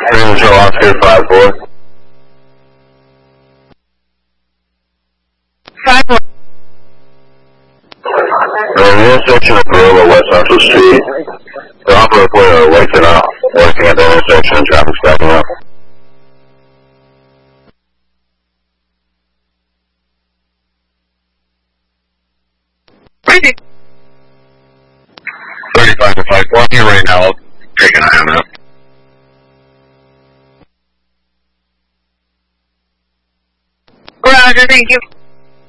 Angel Oscar 5-4. 5-4. The intersection of Gorilla West Central Street. The operator for working at the intersection, traffic backing up. Ready. 35 to 5-4 here right now. Take an eye on that. Roger, thank you.